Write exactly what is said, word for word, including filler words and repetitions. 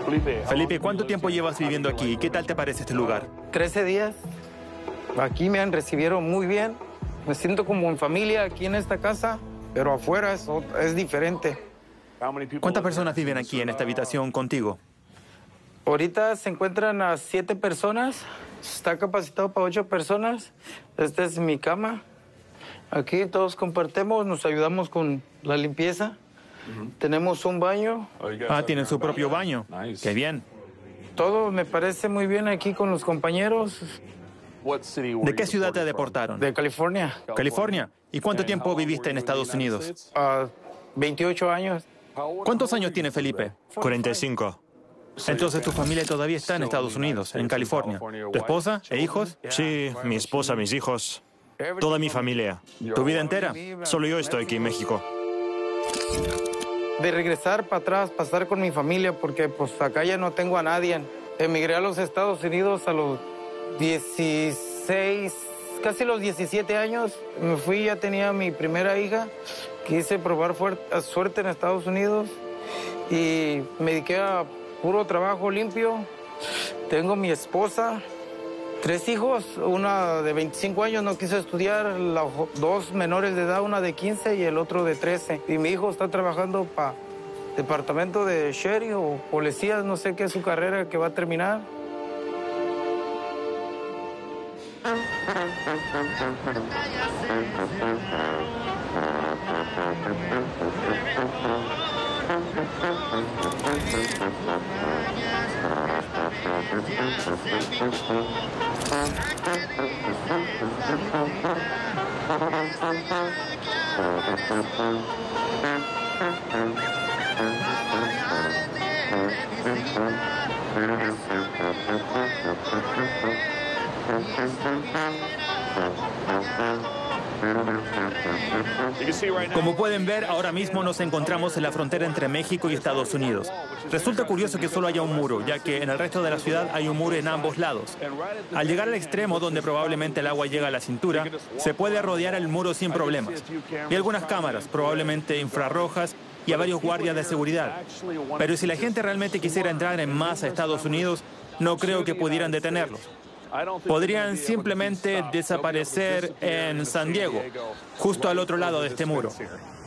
Felipe, ¿cuánto tiempo llevas viviendo aquí? ¿Qué tal te parece este lugar? trece días. Aquí me han recibido muy bien. Me siento como en familia aquí en esta casa, pero afuera es, es diferente. ¿Cuántas personas viven aquí en esta habitación contigo? Ahorita se encuentran a siete personas. Está capacitado para ocho personas. Esta es mi cama. Aquí todos compartimos, nos ayudamos con la limpieza. Uh-huh. Tenemos un baño. Ah, tienen su propio baño. Nice. Qué bien. Todo me parece muy bien aquí con los compañeros. ¿De qué ciudad te deportaron? De California. ¿California? ¿Y cuánto tiempo viviste en Estados Unidos? Uh, veintiocho años. ¿Cuántos años tiene Felipe? cuarenta y cinco. Entonces tu familia todavía está en Estados Unidos, en California. ¿Tu esposa e hijos? Sí, mi esposa, mis hijos, toda mi familia. ¿Tu vida entera? Solo yo estoy aquí en México. De regresar para atrás, pasar con mi familia, porque pues acá ya no tengo a nadie. Emigré a los Estados Unidos a los dieciséis, casi los diecisiete años. Me fui, ya tenía mi primera hija. Quise probar suerte en Estados Unidos y me dediqué a puro trabajo limpio. Tengo mi esposa, tres hijos, una de veinticinco años no quiso estudiar, la, dos menores de edad, una de quince y el otro de trece. Y mi hijo está trabajando para departamento de sheriff o policía, no sé qué es su carrera que va a terminar. Como pueden ver, ahora mismo nos encontramos en la frontera entre México y Estados Unidos. Resulta curioso que solo haya un muro, ya que en el resto de la ciudad hay un muro en ambos lados. Al llegar al extremo, donde probablemente el agua llega a la cintura, se puede rodear el muro sin problemas. Hay algunas cámaras, probablemente infrarrojas, y a varios guardias de seguridad. Pero si la gente realmente quisiera entrar en masa a Estados Unidos, no creo que pudieran detenerlos. Podrían simplemente desaparecer en San Diego, justo al otro lado de este muro.